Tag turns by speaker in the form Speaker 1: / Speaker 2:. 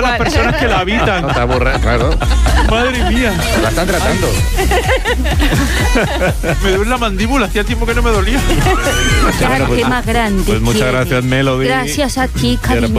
Speaker 1: las personas que la habitan.
Speaker 2: No te aburres, claro.
Speaker 1: Madre mía.
Speaker 2: La están tratando.
Speaker 1: Me duele la mandíbula, hacía tiempo que no me dolía.
Speaker 3: Ya, qué más grande.
Speaker 4: Pues muchas
Speaker 3: tiene.
Speaker 4: gracias, Melody.
Speaker 3: Gracias a ti, cariño.